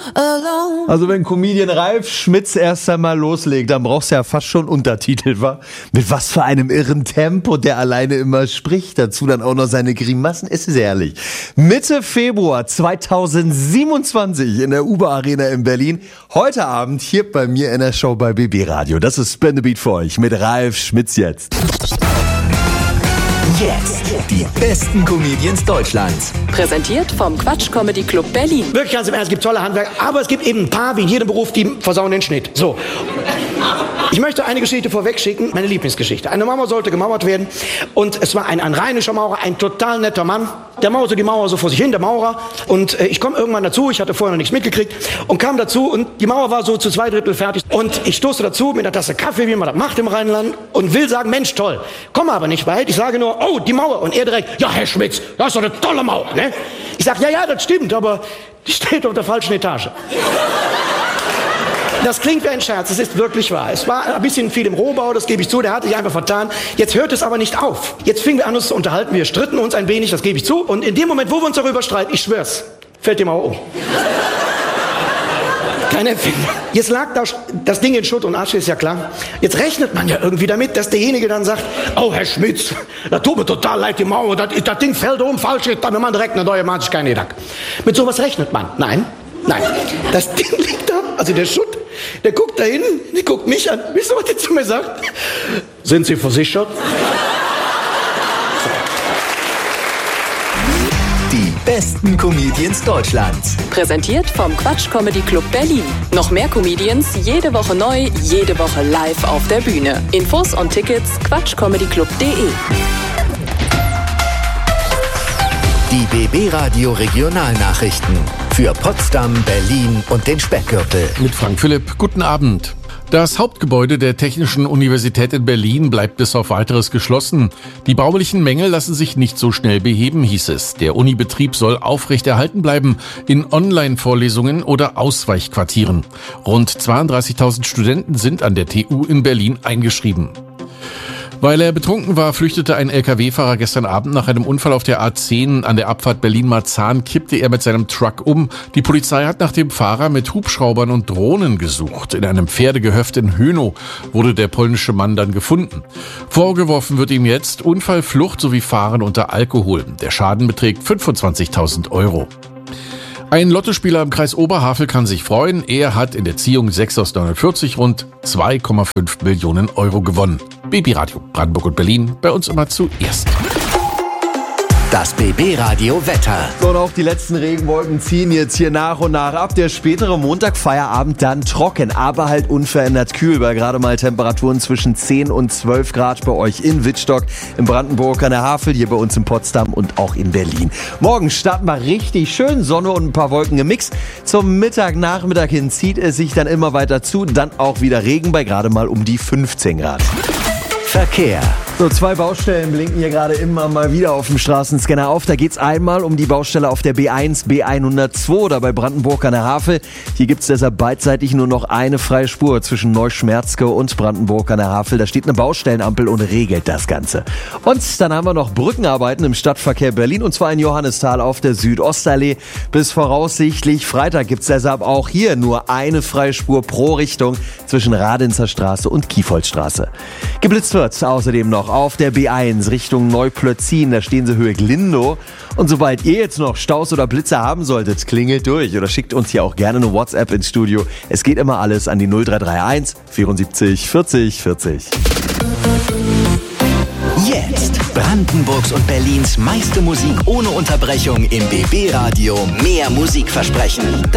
alone. Also wenn Comedian Ralf Schmitz erst einmal loslegt, dann brauchst du ja fast schon Untertitel, wa? Mit was für einem irren Tempo der alleine immer spricht. Dazu dann auch noch seine Grimassen. Es ist ehrlich. Mitte Februar 2027 in der Uber Arena in Berlin. Heute Abend hier bei mir in der Show bei BB Radio. Das ist Spin the Beat für euch mit Ralf Schmitz jetzt. Jetzt die besten Comedians Deutschlands. Präsentiert vom Quatsch Comedy Club Berlin. Wirklich ganz im Ernst, es gibt tolle Handwerker, aber es gibt eben ein paar, wie in jedem Beruf, die versauen den Schnitt. So. Ich möchte eine Geschichte vorwegschicken, meine Lieblingsgeschichte. Eine Mauer sollte gemauert werden und es war ein rheinischer Maurer, ein total netter Mann. Der mauerte die Mauer so vor sich hin, der Maurer. Und ich komme irgendwann dazu, ich hatte vorher noch nichts mitgekriegt und kam dazu und die Mauer war so zu 2/3 fertig. Und ich stoße dazu mit einer Tasse Kaffee, wie man das macht im Rheinland, und will sagen, Mensch, toll. Komme aber nicht weit, ich sage nur, oh, die Mauer. Und er direkt, ja, Herr Schmitz, das ist doch eine tolle Mauer, ne? Ich sage, ja, das stimmt, aber die steht auf der falschen Etage. Das klingt wie ein Scherz, es ist wirklich wahr. Es war ein bisschen viel im Rohbau, das gebe ich zu, der hatte sich einfach vertan. Jetzt hört es aber nicht auf. Jetzt fingen wir an, uns zu unterhalten, wir stritten uns ein wenig, das gebe ich zu. Und in dem Moment, wo wir uns darüber streiten, ich schwör's, fällt die Mauer um. Keine Empfindung. Jetzt lag das Ding in Schutt und Asche, ist ja klar. Jetzt rechnet man ja irgendwie damit, dass derjenige dann sagt, oh, Herr Schmitz, das tut mir total leid, die Mauer, das Ding fällt um, falsch, dann wir machen direkt eine neue, macht sich keine Gedanken. Mit sowas rechnet man. Nein. Das Ding liegt da, also der Schutt, der guckt da hin, der guckt mich an. Wisst ihr, was der zu mir sagt? Sind Sie versichert? Die besten Comedians Deutschlands. Präsentiert vom Quatsch Comedy Club Berlin. Noch mehr Comedians, jede Woche neu, jede Woche live auf der Bühne. Infos und Tickets quatschcomedyclub.de. Die BB Radio Regionalnachrichten für Potsdam, Berlin und den Speckgürtel. Mit Frank Philipp, guten Abend. Das Hauptgebäude der Technischen Universität in Berlin bleibt bis auf Weiteres geschlossen. Die baulichen Mängel lassen sich nicht so schnell beheben, hieß es. Der Unibetrieb soll aufrechterhalten bleiben in Online-Vorlesungen oder Ausweichquartieren. Rund 32.000 Studenten sind an der TU in Berlin eingeschrieben. Weil er betrunken war, flüchtete ein Lkw-Fahrer gestern Abend nach einem Unfall auf der A10 an der Abfahrt Berlin-Marzahn, kippte er mit seinem Truck um. Die Polizei hat nach dem Fahrer mit Hubschraubern und Drohnen gesucht. In einem Pferdegehöft in Hönow wurde der polnische Mann dann gefunden. Vorgeworfen wird ihm jetzt Unfallflucht sowie Fahren unter Alkohol. Der Schaden beträgt 25.000 Euro. Ein Lottospieler im Kreis Oberhavel kann sich freuen. Er hat in der Ziehung 6 aus 49 rund 2,5 Millionen Euro gewonnen. BB Radio Brandenburg und Berlin, bei uns immer zuerst. Das BB Radio Wetter. So, und auch die letzten Regenwolken ziehen jetzt hier nach und nach ab. Der spätere Montag, Feierabend, dann trocken, aber halt unverändert kühl, bei gerade mal Temperaturen zwischen 10 und 12 Grad bei euch in Wittstock, in Brandenburg an der Havel, hier bei uns in Potsdam und auch in Berlin. Morgen starten wir richtig schön, Sonne und ein paar Wolken im Mix. Zum Nachmittag hin zieht es sich dann immer weiter zu, dann auch wieder Regen bei gerade mal um die 15 Grad. Verkehr. So, 2 Baustellen blinken hier gerade immer mal wieder auf dem Straßenscanner auf. Da geht's einmal um die Baustelle auf der B1, B102 oder bei Brandenburg an der Havel. Hier gibt's deshalb beidseitig nur noch eine freie Spur zwischen Neuschmerzke und Brandenburg an der Havel. Da steht eine Baustellenampel und regelt das Ganze. Und dann haben wir noch Brückenarbeiten im Stadtverkehr Berlin, und zwar in Johannisthal auf der Südostallee. Bis voraussichtlich Freitag gibt's deshalb auch hier nur eine freie Spur pro Richtung zwischen Radenzer Straße und Kiefholzstraße. Geblitzt wird außerdem noch auf der B1 Richtung Neuplötzin, da stehen sie Höhe Glindow. Und sobald ihr jetzt noch Staus oder Blitze haben solltet, klingelt durch oder schickt uns hier auch gerne eine WhatsApp ins Studio. Es geht immer alles an die 0331 74 40 40. Jetzt Brandenburgs und Berlins meiste Musik ohne Unterbrechung im BB Radio. Mehr Musikversprechen.